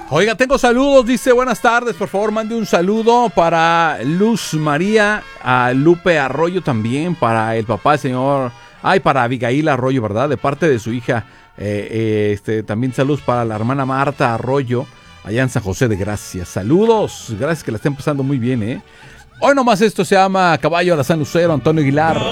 Oiga, tengo saludos, dice, buenas tardes, por favor, mande un saludo para Luz María, a Lupe Arroyo también, para el papá, el señor, para Abigail Arroyo, ¿verdad? De parte de su hija, también saludos para la hermana Marta Arroyo, allá en San José de Gracias. Saludos, gracias, que la estén pasando muy bien, ¿eh? Hoy nomás esto se llama Caballo a la San Lucero, Antonio Aguilar.